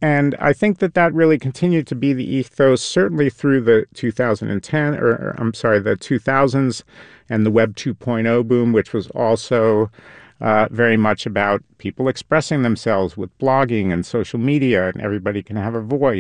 And I think that that really continued to be the ethos, certainly through the 2010, or I'm sorry, the 2000s and the Web 2.0 boom, which was also very much about people expressing themselves with blogging and social media, and everybody can have a voice.